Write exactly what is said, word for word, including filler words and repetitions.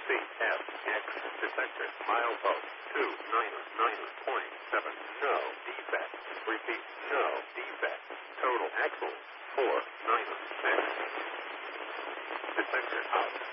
C F X detected. Milepost two nine nine point seven. No defect. Repeat. No defect. Total axle four nine six. Detector out.